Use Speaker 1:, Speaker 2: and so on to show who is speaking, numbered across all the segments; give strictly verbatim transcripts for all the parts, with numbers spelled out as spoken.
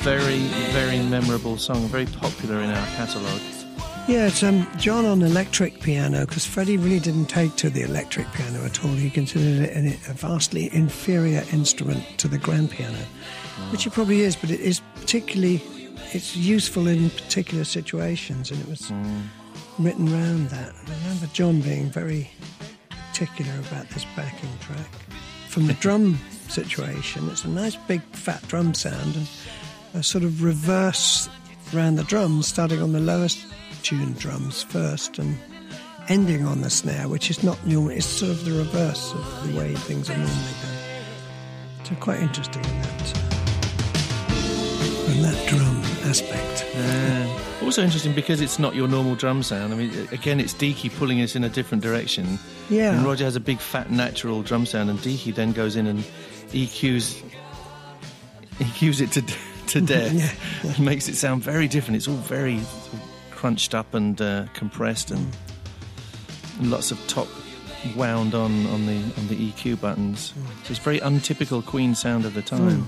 Speaker 1: very, very memorable song, very popular in our catalogue.
Speaker 2: Yeah, it's um, John on electric piano, because Freddie really didn't take to the electric piano at all. He considered it a vastly inferior instrument to the grand piano, oh. which it probably is, but it is particularly, it's useful in particular situations, and it was mm. written around that. I remember John being very particular about this backing track. From the drum situation, it's a nice big fat drum sound, and a sort of reverse around the drums, starting on the lowest tuned drums first and ending on the snare, which is not normal. It's sort of the reverse of the way things are normally done. So quite interesting in that, uh, in that drum aspect.
Speaker 1: Uh, also interesting because it's not your normal drum sound. I mean, again, it's Deaky pulling us in a different direction.
Speaker 2: Yeah.
Speaker 1: And Roger has a big, fat, natural drum sound, and Deaky then goes in and E Qs, E Qs it to to death.
Speaker 2: yeah, yeah.
Speaker 1: And makes it sound very different. It's all very crunched up and uh, compressed, and, and lots of top wound on, on the on the E Q buttons. So it's very untypical Queen sound of the time. Mm.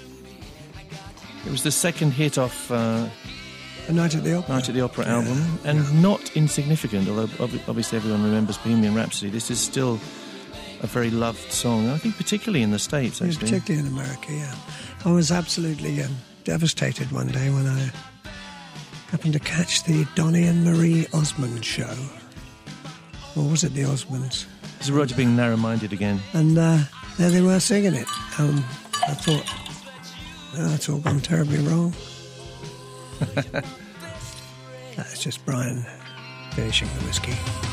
Speaker 1: It was the second hit off uh,
Speaker 2: A Night at the Opera.
Speaker 1: Night at the Opera
Speaker 2: yeah.
Speaker 1: album, and yeah. not insignificant. Although ob- obviously everyone remembers Bohemian Rhapsody, this is still a very loved song. I think particularly in the States, actually.
Speaker 2: Yeah, particularly in America. Yeah, I was absolutely um, devastated one day when I happened to catch the Donny and Marie Osmond show. Or was it the Osmonds?
Speaker 1: This is Roger being narrow-minded again.
Speaker 2: And uh, there they were singing it. Um, I thought, oh, that's all gone terribly wrong. That's just Brian finishing the whiskey.